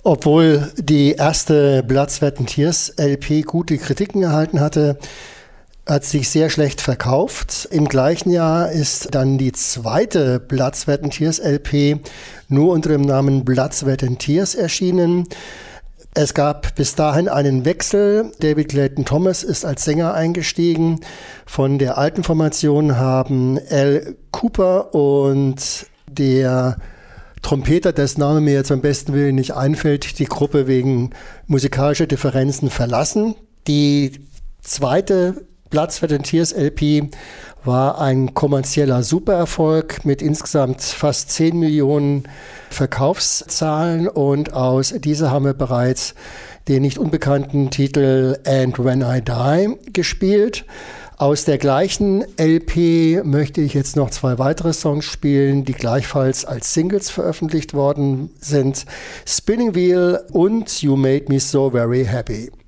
Obwohl die erste Blood, Sweat and Tears LP gute Kritiken erhalten hatte, hat sich sehr schlecht verkauft. Im gleichen Jahr ist dann die zweite Blood, Sweat and Tears LP nur unter dem Namen Blood, Sweat and Tears erschienen. Es gab bis dahin einen Wechsel. David Clayton Thomas ist als Sänger eingestiegen. Von der alten Formation haben Al Kooper und der Trompeter, dessen Name mir jetzt beim besten Willen nicht einfällt, die Gruppe wegen musikalischer Differenzen verlassen. Die zweite Blood, Sweat and Tears LP war ein kommerzieller Supererfolg mit insgesamt fast 10 Millionen Verkaufszahlen, und aus dieser haben wir bereits den nicht unbekannten Titel And When I Die gespielt. Aus der gleichen LP möchte ich jetzt noch 2 weitere Songs spielen, die gleichfalls als Singles veröffentlicht worden sind. Spinning Wheel und You Made Me So Very Happy.